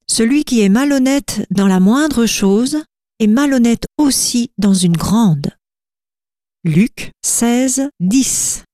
Celui qui est malhonnête dans la moindre chose est malhonnête aussi dans une grande. Luc 16, 10.